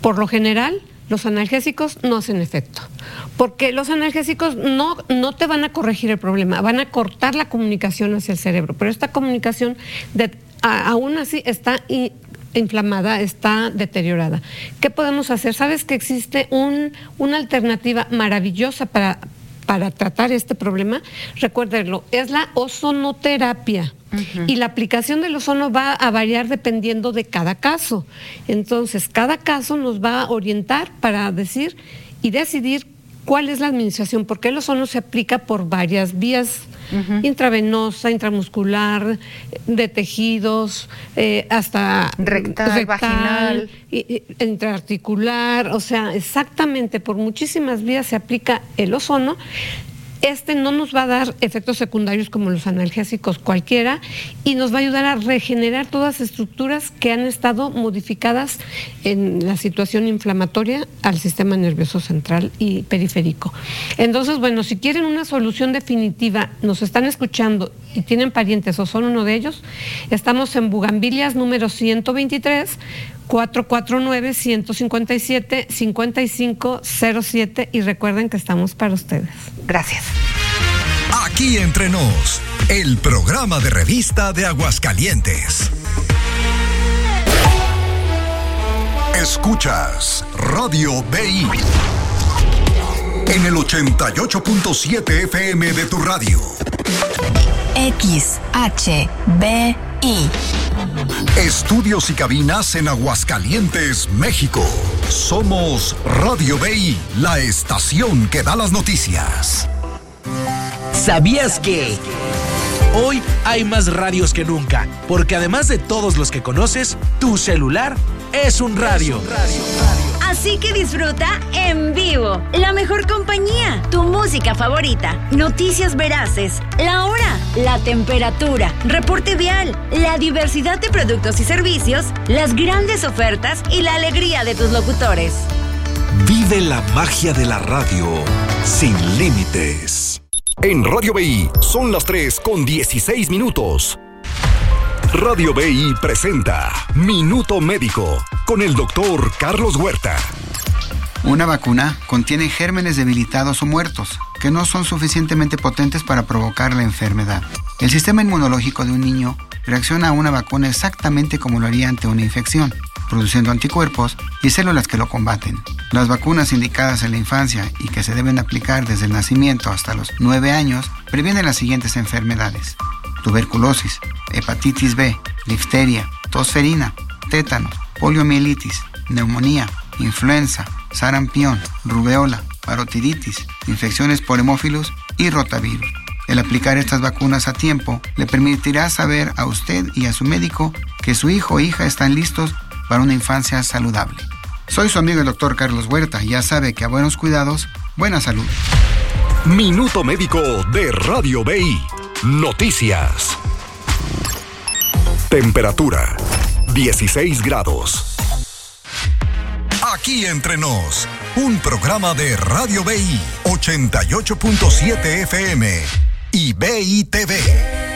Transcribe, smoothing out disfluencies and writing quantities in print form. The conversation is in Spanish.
por lo general, los analgésicos no hacen efecto, porque los analgésicos no te van a corregir el problema, van a cortar la comunicación hacia el cerebro, pero esta comunicación aún así está inflamada, está deteriorada. ¿Qué podemos hacer? ¿Sabes que existe una alternativa maravillosa para tratar este problema? Recuérdenlo, es la ozonoterapia. Y la aplicación del ozono va a variar dependiendo de cada caso. Entonces, cada caso nos va a orientar para decir y decidir cuál es la administración, porque el ozono se aplica por varias vías, intravenosa, intramuscular, de tejidos, hasta rectal, vaginal, intraarticular, o sea, exactamente por muchísimas vías se aplica el ozono. No nos va a dar efectos secundarios como los analgésicos cualquiera y nos va a ayudar a regenerar todas las estructuras que han estado modificadas en la situación inflamatoria al sistema nervioso central y periférico. Entonces, bueno, si quieren una solución definitiva, nos están escuchando y tienen parientes o son uno de ellos, estamos en Bugambilias número 123, 449-157-5507 y recuerden que estamos para ustedes. Gracias. Aquí Entre Nos, el programa de revista de Aguascalientes. Escuchas Radio BI en el 88.7 FM de tu radio. XHBI. Estudios y cabinas en Aguascalientes, México. Somos Radio BI, la estación que da las noticias. ¿Sabías que hoy hay más radios que nunca? Porque además de todos los que conoces, tu celular es un radio. Así que disfruta en vivo la mejor compañía, tu música favorita, noticias veraces, la hora, la temperatura, reporte vial, la diversidad de productos y servicios, las grandes ofertas y la alegría de tus locutores. Vive la magia de la radio sin límites. En Radio BI son las 3:16. Radio BI presenta Minuto Médico con el doctor Carlos Huerta. Una vacuna contiene gérmenes debilitados o muertos que no son suficientemente potentes para provocar la enfermedad. El sistema inmunológico de un niño reacciona a una vacuna exactamente como lo haría ante una infección, produciendo anticuerpos y células que lo combaten. Las vacunas indicadas en la infancia y que se deben aplicar desde el nacimiento hasta los 9 años previenen las siguientes enfermedades: tuberculosis, hepatitis B, difteria, tosferina, tétanos, poliomielitis, neumonía, influenza, sarampión, rubeola, parotiditis, infecciones por hemófilos y rotavirus. El aplicar estas vacunas a tiempo le permitirá saber a usted y a su médico que su hijo o hija están listos para una infancia saludable. Soy su amigo el doctor Carlos Huerta y ya sabe que a buenos cuidados, buena salud. Minuto Médico de Radio BI. Noticias. Temperatura 16 grados. Aquí Entre Nos, un programa de Radio BI 88.7 FM y BI TV.